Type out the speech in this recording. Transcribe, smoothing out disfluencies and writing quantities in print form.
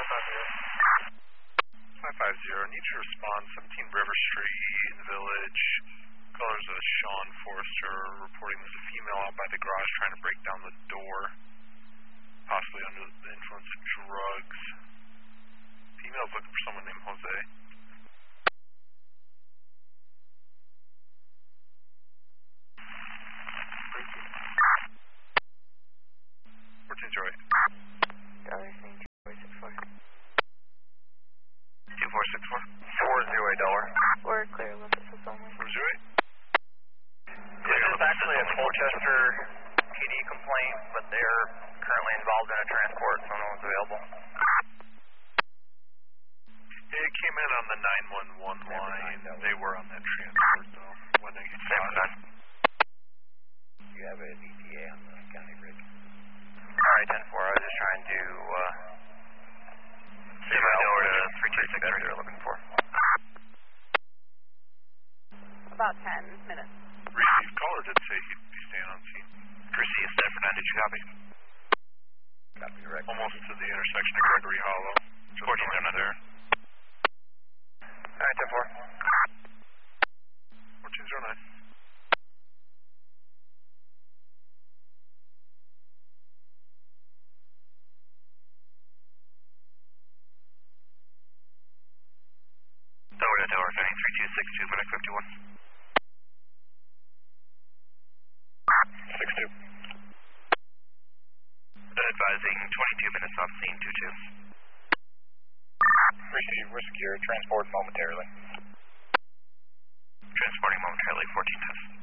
550, need you to respond 17 River Street, Village. Colors of Sean Forrester reporting there's a female out by the garage trying to break down the door, possibly under the influence of drugs. Female's looking for someone named Jose. 1408. $2464. 408 dollar. We're clear Olympus only. 408. This is actually a Colchester PD complaint, but they're currently involved in a transport, so no one's available. It came in on the 911 line. They were on that transport, though, when they got it. You have an ETA on the county bridge. Alright, 10-4, I was just trying to see my door to 326 that they're looking for. About 10 minutes. Received caller did say he'd be staying on scene. Received Stanford 9, did you copy? Copy direct. Almost to the intersection of Gregory Hollow. 1409 there. Alright, 10-4. 1409. Tower, county 3262, minute 51. 62. Advising 22 minutes on scene, 22. Receive, we're secure. Transport momentarily. Transporting momentarily, 1410.